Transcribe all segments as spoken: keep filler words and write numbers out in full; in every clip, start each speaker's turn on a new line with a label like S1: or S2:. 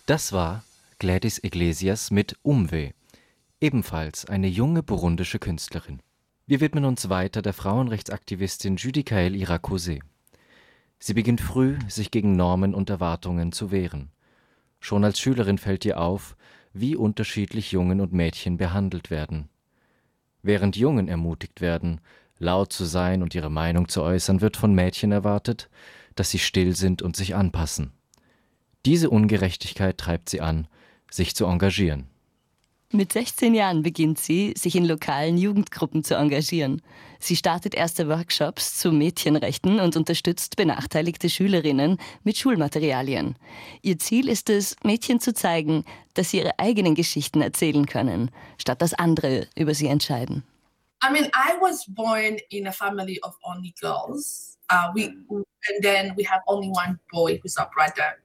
S1: Das war Gladys Iglesias mit Umweh, ebenfalls eine junge burundische Künstlerin. Wir widmen uns weiter der Frauenrechtsaktivistin Judicaël Irakoze. Sie beginnt früh, sich gegen Normen und Erwartungen zu wehren. Schon als Schülerin fällt ihr auf, wie unterschiedlich Jungen und Mädchen behandelt werden. Während Jungen ermutigt werden, laut zu sein und ihre Meinung zu äußern, wird von Mädchen erwartet, dass sie still sind und sich anpassen. Diese Ungerechtigkeit treibt sie an, sich zu engagieren.
S2: Mit sechzehn Jahren beginnt sie, sich in lokalen Jugendgruppen zu engagieren. Sie startet erste Workshops zu Mädchenrechten und unterstützt benachteiligte Schülerinnen mit Schulmaterialien. Ihr Ziel ist es, Mädchen zu zeigen, dass sie ihre eigenen Geschichten erzählen können, statt dass andere über sie entscheiden.
S3: I mean, I was born in a family of only girls. Uh, we, and then we have only one boy who's our brother.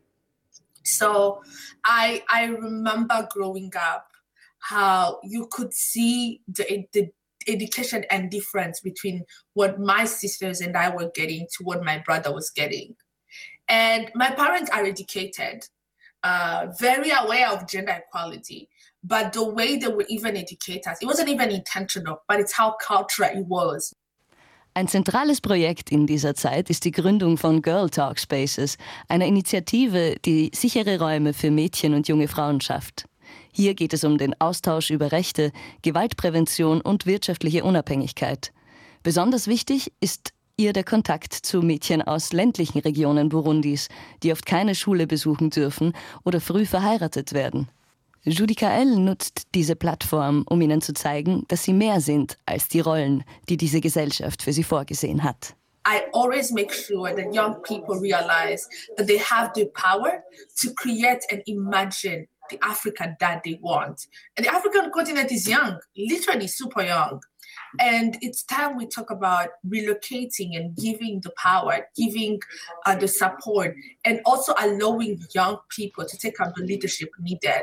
S3: So I, I remember growing up how you could see the, the education and difference between what my sisters and I were getting to what my brother was getting. And my parents are educated, uh, very aware of gender equality, but the way they were even educate us, it wasn't even intentional, but it's how cultural it was.
S2: Ein zentrales Projekt in dieser Zeit ist die Gründung von Girl Talk Spaces, einer Initiative, die sichere Räume für Mädchen und junge Frauen schafft. Hier geht es um den Austausch über Rechte, Gewaltprävention und wirtschaftliche Unabhängigkeit. Besonders wichtig ist ihr der Kontakt zu Mädchen aus ländlichen Regionen Burundis, die oft keine Schule besuchen dürfen oder früh verheiratet werden. Judicaël nutzt diese Plattform, um ihnen zu zeigen, dass sie mehr sind als die Rollen, die diese Gesellschaft für sie vorgesehen hat.
S3: I always make sure that young people realize that they have the power to create and imagine the Africa that they want. And the African continent is young, literally super young. And it's time we talk about relocating and giving the power, giving uh, the support, and also allowing young people to take up the leadership needed.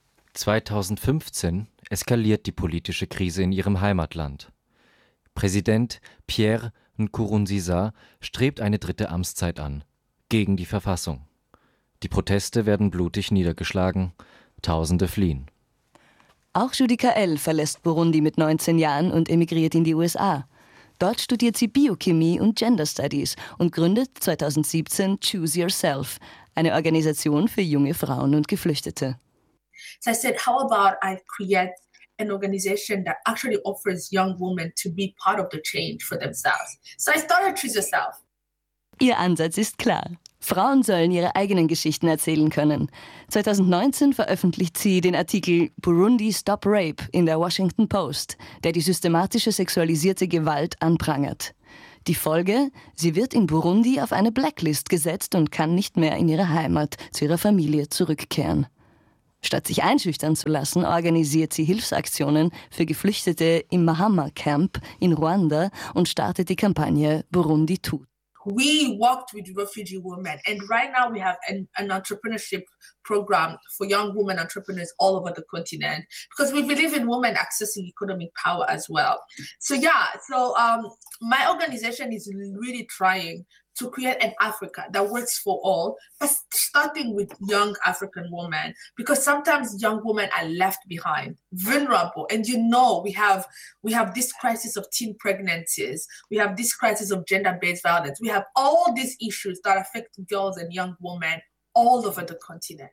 S1: zweitausendfünfzehn eskaliert die politische Krise in ihrem Heimatland. Präsident Pierre Nkurunziza strebt eine dritte Amtszeit an, gegen die Verfassung. Die Proteste werden blutig niedergeschlagen, Tausende fliehen.
S2: Auch Judicaël verlässt Burundi mit neunzehn Jahren und emigriert in die U S A. Dort studiert sie Biochemie und Gender Studies und gründet zweitausendsiebzehn Choose Yourself, eine Organisation für junge Frauen und Geflüchtete.
S3: So I said, how about I create an organization that actually offers young women to be part of the change for themselves. So I started Choose Yourself.
S2: Ihr Ansatz ist klar. Frauen sollen ihre eigenen Geschichten erzählen können. zweitausendneunzehn veröffentlicht sie den Artikel Burundi Stop Rape in der Washington Post, der die systematische sexualisierte Gewalt anprangert. Die Folge? Sie wird in Burundi auf eine Blacklist gesetzt und kann nicht mehr in ihre Heimat zu ihrer Familie zurückkehren. Statt sich einschüchtern zu lassen, organisiert sie Hilfsaktionen für Geflüchtete im Mahama Camp in Ruanda und startet die Kampagne Burundi tut.
S3: We worked with refugee women, and right now we have an, an entrepreneurship program for young women entrepreneurs all over the continent because we believe in women accessing economic power as well. So yeah, so um, my organization is really trying to create an Africa that works for all, but starting with young African women, because sometimes young women are left behind, vulnerable. And you know, we have we have this crisis of teen pregnancies, we have this crisis of gender-based violence, we have all these issues that affect girls and young women all over the continent.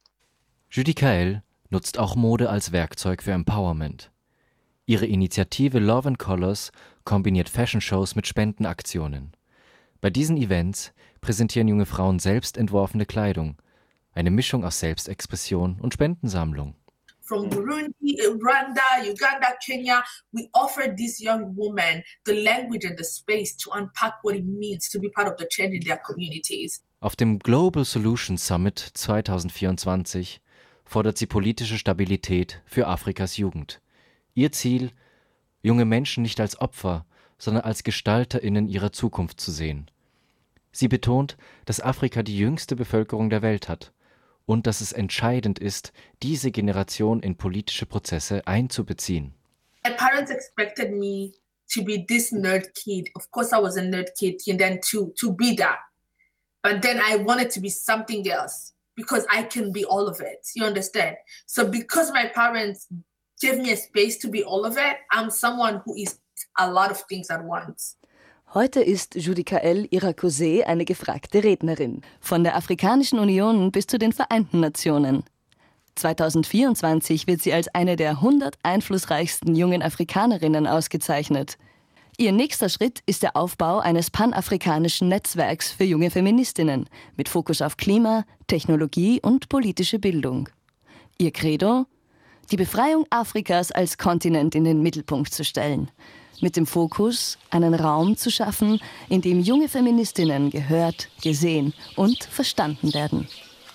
S1: Judicaël nutzt auch Mode als Werkzeug für Empowerment. Ihre Initiative Love and Colors kombiniert Fashion-Shows mit Spendenaktionen. Bei diesen Events präsentieren junge Frauen selbst entworfene Kleidung, eine Mischung aus Selbstexpression und Spendensammlung.
S3: From Burundi, Rwanda, Uganda, Kenya, we offer these young women the language and the space to unpack what it means to be part of the change in their communities.
S1: Auf dem Global Solutions Summit zweitausendvierundzwanzig fordert sie politische Stabilität für Afrikas Jugend. Ihr Ziel, junge Menschen nicht als Opfer, sondern als GestalterInnen ihrer Zukunft zu sehen. Sie betont, dass Afrika die jüngste Bevölkerung der Welt hat und dass es entscheidend ist, diese Generation in politische Prozesse einzubeziehen.
S3: My parents expected me to be this nerd kid. Of course I was a nerd kid and then to, to be that. But then I wanted to be something else. because I can be all of it. You understand? So because my parents gave me a space to be all of it, I'm someone who is a lot of things at once.
S2: Heute ist Judicaël Iracusé eine gefragte Rednerin. Von der Afrikanischen Union bis zu den Vereinten Nationen. zweitausendvierundzwanzig wird sie als eine der hundert einflussreichsten jungen Afrikanerinnen ausgezeichnet. Ihr nächster Schritt ist der Aufbau eines panafrikanischen Netzwerks für junge Feministinnen mit Fokus auf Klima, Technologie und politische Bildung. Ihr Credo? Die Befreiung Afrikas als Kontinent in den Mittelpunkt zu stellen. Mit dem Fokus, einen Raum zu schaffen, in dem junge Feministinnen gehört, gesehen und verstanden werden.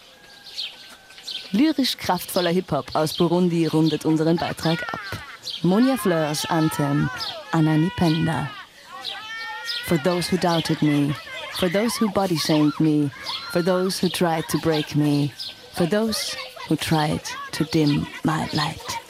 S2: Lyrisch kraftvoller Hip-Hop aus Burundi rundet unseren Beitrag ab. Monia Fleurs Anthem, Ananipenda. For those who doubted me, for those who body shamed me, for those who tried to break me, for those who tried to dim my light.